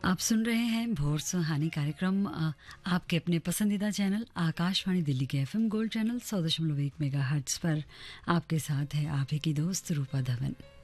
आप सुन रहे हैं भोर सुहानी कार्यक्रम आपके अपने पसंदीदा चैनल आकाशवाणी दिल्ली के एफएम गोल्ड चैनल 100.1 मेगाहर्ट्ज़ पर। आपके साथ है आप ही की दोस्त रूपा धवन।